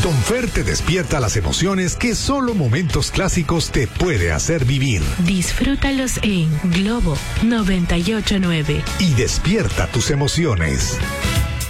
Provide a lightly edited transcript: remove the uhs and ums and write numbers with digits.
Don Fer te despierta las emociones que solo momentos clásicos te puede hacer vivir. Disfrútalos en Globo 98.9. Y despierta tus emociones.